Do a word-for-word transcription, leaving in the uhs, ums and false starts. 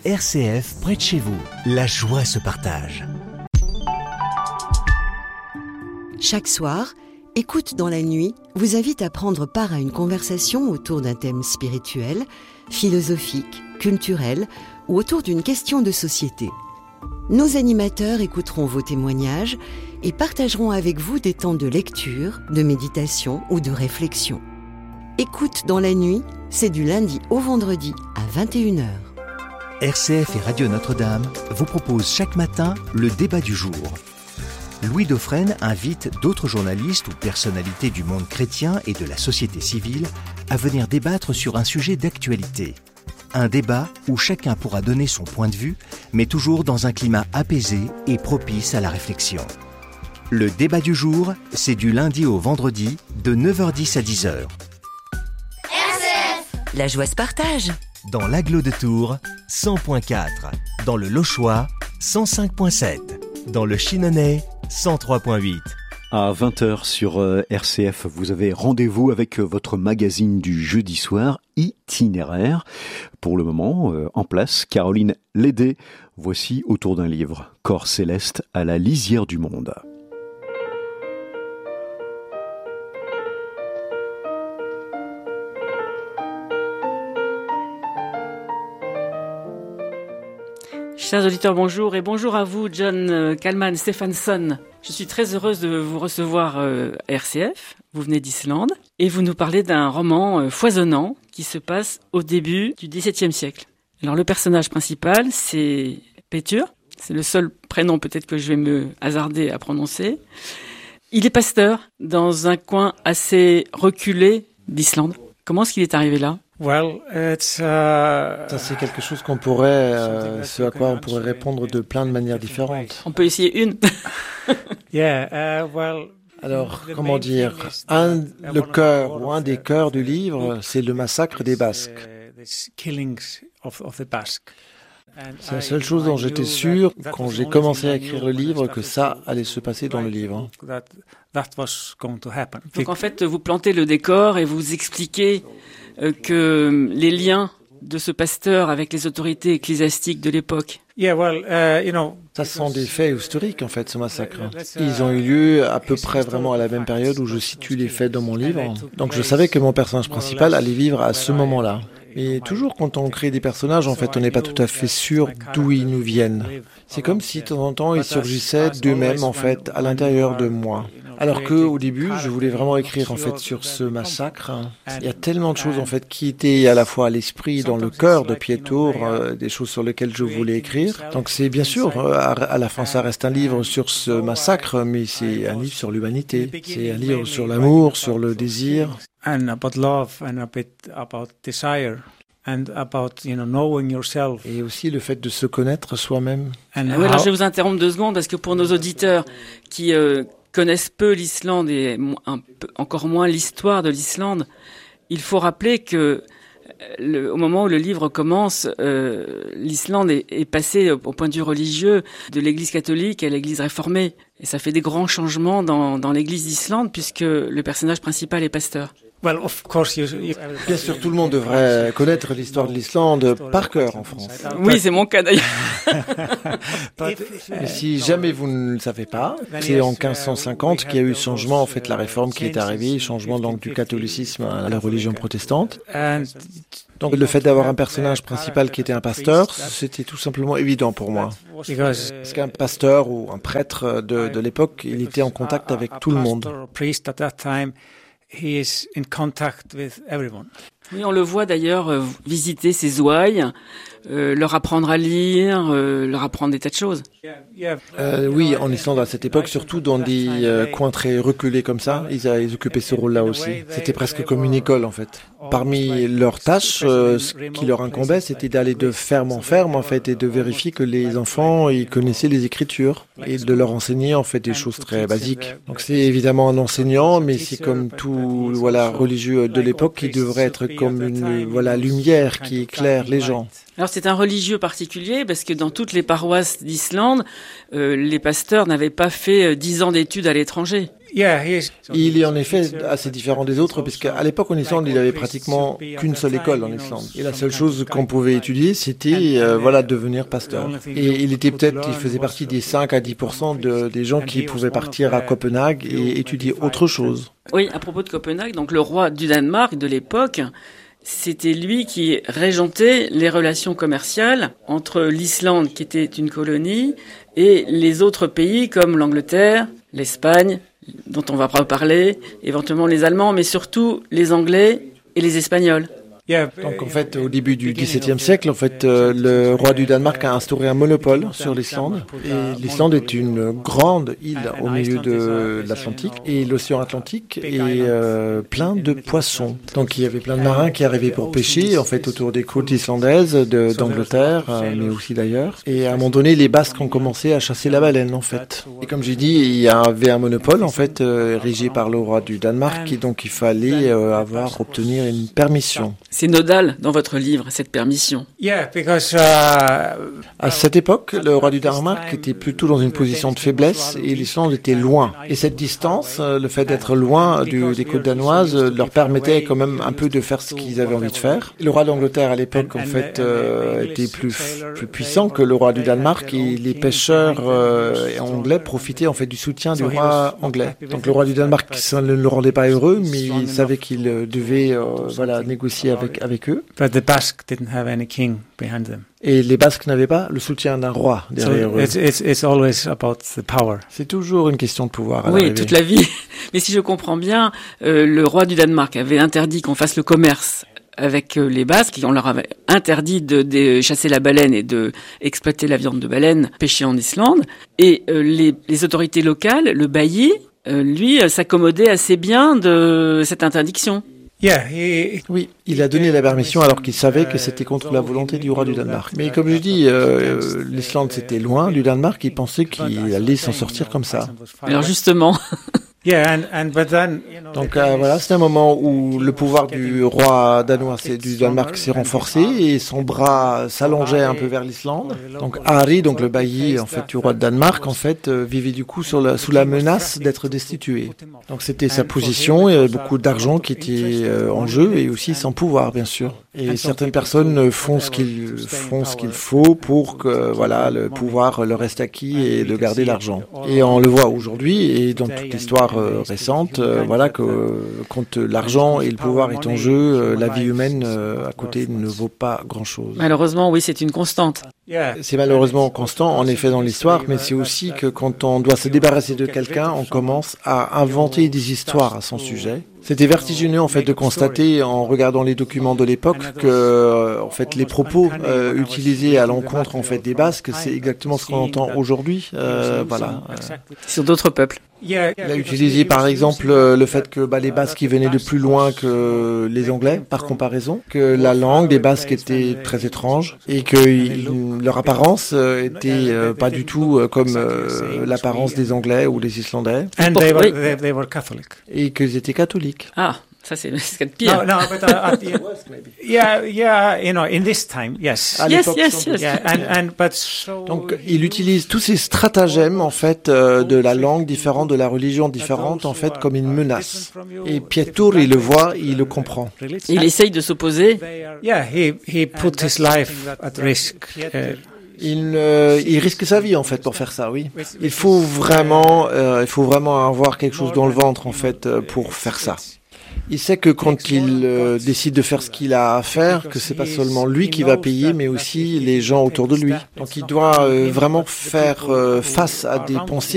R C F près de chez vous. La joie se partage. Chaque soir, Écoute dans la nuit vous invite à prendre part à une conversation autour d'un thème spirituel, philosophique, culturel ou autour d'une question de société. Nos animateurs écouteront vos témoignages et partageront avec vous des temps de lecture, de méditation ou de réflexion. Écoute dans la nuit, c'est du lundi au vendredi à vingt et une heures. R C F et Radio Notre-Dame vous proposent chaque matin le débat du jour. Louis Dauphren invite d'autres journalistes ou personnalités du monde chrétien et de la société civile à venir débattre sur un sujet d'actualité. Un débat où chacun pourra donner son point de vue, mais toujours dans un climat apaisé et propice à la réflexion. Le débat du jour, c'est du lundi au vendredi de neuf heures dix à dix heures. R C F. La joie se partage. Dans l'Agglo de Tours, cent virgule quatre. Dans le Lochois, cent cinq virgule sept. Dans le Chinonais, cent trois virgule huit. À vingt heures sur euh, R C F, vous avez rendez-vous avec euh, votre magazine du jeudi soir, Itinéraire. Pour le moment, euh, en place, Caroline Lédé. Voici Autour d'un livre, Corps céleste à la lisière du monde. Chers auditeurs, bonjour et bonjour à vous, John Kalman Stephenson. Je suis très heureuse de vous recevoir euh, à R C F. Vous venez d'Islande et vous nous parlez d'un roman euh, foisonnant qui se passe au début du dix-septième siècle. Alors le personnage principal, c'est Pétur. C'est le seul prénom peut-être que je vais me hasarder à prononcer. Il est pasteur dans un coin assez reculé d'Islande. Comment est-ce qu'il est arrivé là ? Well, it's, uh, Ça, c'est quelque chose qu'on pourrait, euh, ce à quoi on pourrait répondre de plein de manières différentes. On peut essayer une. yeah, uh, well, Alors, comment dire, un, le cœur ou un des cœurs du livre, c'est le massacre des Basques. C'est la seule chose dont j'étais sûr quand j'ai commencé à écrire le livre que ça allait se passer dans le livre. Donc en fait, vous plantez le décor et vous expliquez euh, que les liens de ce pasteur avec les autorités ecclésiastiques de l'époque. Yeah, well, uh, you know, ça sont des faits historiques en fait, ce massacre. Ils ont eu lieu à peu près vraiment à la même période où je situe les faits dans mon livre. Donc je savais que mon personnage principal allait vivre à ce moment-là. Et toujours quand on crée des personnages, en fait, on n'est pas tout à fait sûr d'où ils nous viennent. C'est comme si de temps en temps ils surgissaient d'eux-mêmes en fait à l'intérieur de moi. Alors que au début, je voulais vraiment écrire en fait sur ce massacre. Il y a tellement de choses en fait qui étaient à la fois à l'esprit, dans le cœur de Pétur, euh, des choses sur lesquelles je voulais écrire. Donc c'est bien sûr, euh, à, à la fin, ça reste un livre sur ce massacre, mais c'est un livre sur l'humanité. C'est un livre sur l'amour, sur le désir. And about love and a bit about desire. And about, you know, knowing yourself. Et aussi le fait de se connaître soi-même. Ah oui, alors je vais vous interrompre deux secondes parce que pour nos auditeurs qui euh, connaissent peu l'Islande et un peu, encore moins l'histoire de l'Islande, il faut rappeler que le, au moment où le livre commence, euh, l'Islande est, est passée au point de vue religieux de l'Église catholique à l'Église réformée. Et ça fait des grands changements dans, dans l'Église d'Islande puisque le personnage principal est pasteur. Well, of course, you, you... Bien sûr, tout le monde devrait connaître l'histoire de l'Islande par cœur en France. Oui, c'est mon cas d'ailleurs. Mais si jamais vous ne le savez pas, c'est en quinze cent cinquante qu'il y a eu changement, en fait, la réforme qui est arrivée, changement donc du catholicisme à la religion protestante. Donc le fait d'avoir un personnage principal qui était un pasteur, c'était tout simplement évident pour moi. Parce qu'un pasteur ou un prêtre de, de l'époque, il était en contact avec tout le monde. He is in contact with everyone. Oui, on le voit d'ailleurs euh, visiter ses ouailles, euh, leur apprendre à lire, euh, leur apprendre des tas de choses. Euh, oui, en Islande à cette époque, surtout dans des euh, coins très reculés comme ça, ils, ils occupaient ce rôle-là aussi. C'était presque comme une école en fait. Parmi leurs tâches, euh, ce qui leur incombait, c'était d'aller de ferme en ferme en fait et de vérifier que les enfants ils connaissaient les Écritures et de leur enseigner en fait des choses très basiques. Donc c'est évidemment un enseignant, mais c'est comme tout voilà religieux de l'époque qui devrait être comme une voilà lumière qui éclaire les gens. Alors c'est un religieux particulier parce que dans toutes les paroisses d'Islande, euh, les pasteurs n'avaient pas fait dix ans d'études à l'étranger. Il est en effet assez différent des autres, puisqu'à l'époque en Islande, il n'y avait pratiquement qu'une seule école en Islande. Et la seule chose qu'on pouvait étudier, c'était euh, voilà, devenir pasteur. Et il était peut-être, il faisait partie des cinq à dix pour cent de, des gens qui pouvaient partir à Copenhague et étudier autre chose. Oui, à propos de Copenhague, donc le roi du Danemark de l'époque, c'était lui qui régentait les relations commerciales entre l'Islande, qui était une colonie, et les autres pays comme l'Angleterre, l'Espagne, dont on va pas parler, éventuellement les Allemands, mais surtout les Anglais et les Espagnols. Donc en fait, au début du dix-septième siècle, en fait, euh, le roi du Danemark a instauré un monopole sur l'Islande. Et l'Islande est une grande île au milieu de l'Atlantique. Et l'océan Atlantique est euh, plein de poissons. Donc il y avait plein de marins qui arrivaient pour pêcher, en fait, autour des côtes islandaises de, d'Angleterre, euh, mais aussi d'ailleurs. Et à un moment donné, les Basques ont commencé à chasser la baleine, en fait. Et comme j'ai dit, il y avait un monopole, en fait, euh, érigé par le roi du Danemark, et donc il fallait euh, avoir, obtenir une permission. C'est nodal dans votre livre, cette permission. Yeah, because uh, à cette époque, le roi du Danemark était plutôt dans une position de faiblesse et l'Islande était loin. Et cette distance, le fait d'être loin du, des côtes danoises, leur permettait quand même un peu de faire ce qu'ils avaient envie de faire. Le roi d'Angleterre à l'époque, en fait, euh, était plus, plus puissant que le roi du Danemark et les pêcheurs euh, anglais profitaient en fait du soutien du roi anglais. Donc le roi du Danemark, ça ne le rendait pas heureux, mais il savait qu'il devait euh, voilà, négocier avec avec eux. But the Basque didn't have any king behind them. Et les Basques n'avaient pas le soutien d'un roi derrière so eux. It's, it's, it's always about the power. C'est toujours une question de pouvoir. À oui, l'arrivée. Toute la vie. Mais si je comprends bien, euh, le roi du Danemark avait interdit qu'on fasse le commerce avec euh, les Basques. On leur avait interdit de, de chasser la baleine et de exploiter la viande de baleine pêchée en Islande. Et euh, les, les autorités locales, le bailli, euh, lui, euh, s'accommodait assez bien de cette interdiction. Yeah, he, oui, il a donné la permission alors qu'il savait que c'était contre la volonté du roi du Danemark. Mais comme je dis, euh, l'Islande c'était loin du Danemark, il pensait qu'il allait s'en sortir comme ça. Alors justement... Yeah, and, and, but then, donc euh, voilà, c'est un moment où le pouvoir du roi danois, c'est, du Danemark s'est renforcé et son bras s'allongeait un peu vers l'Islande. Donc Harry, donc le bailli en fait du roi de Danemark, en fait euh, vivait du coup sur la, sous la menace d'être destitué. Donc c'était sa position, il y avait beaucoup d'argent qui était euh, en jeu et aussi son pouvoir bien sûr. Et certaines personnes font ce qu'il font ce qu'il faut pour que voilà le pouvoir leur reste acquis et de garder l'argent. Et on le voit aujourd'hui et dans toute l'histoire euh, récente, euh, voilà que euh, quand l'argent et le pouvoir est en jeu, euh, la vie humaine euh, à côté ne vaut pas grand-chose. Malheureusement, oui, c'est une constante. C'est malheureusement constant, en effet, dans l'histoire, mais c'est aussi que quand on doit se débarrasser de quelqu'un, on commence à inventer des histoires à son sujet. C'était vertigineux, en fait, de constater, en regardant les documents de l'époque, que, en fait, les propos euh, utilisés à l'encontre, en fait, des Basques, c'est exactement ce qu'on entend aujourd'hui. Euh, voilà. Sur d'autres peuples. Il a utilisé par exemple le fait que bah, les Basques ils venaient de plus loin que les Anglais par comparaison, que la langue des Basques était très étrange et que ils, leur apparence euh, était euh, pas du tout euh, comme euh, l'apparence des Anglais ou des Islandais. And they were, they, they were Catholic. Et qu'ils étaient catholiques. Ah. Ça, c'est ce qu'il y a de pire. No, no, but uh, at the, yeah, yeah, you know, in this time, yes. Yes, yes, yes. Yeah, and, and, but so Donc, il utilise tous ces stratagèmes, en fait, euh, de la langue différente, de la religion différente, en fait, comme une menace. Et Pietur, il le voit, il le comprend. Il essaye de s'opposer. Yeah, he, he put his life at risk. Uh, Il, euh, il risque sa vie en fait pour faire ça, oui. Il faut vraiment, euh, il faut vraiment avoir quelque chose dans le ventre en fait euh, pour faire ça. Il sait que quand il euh, décide de faire ce qu'il a à faire, que c'est pas seulement lui qui va payer, mais aussi les gens autour de lui. Donc il doit euh, vraiment faire euh, face à des pensées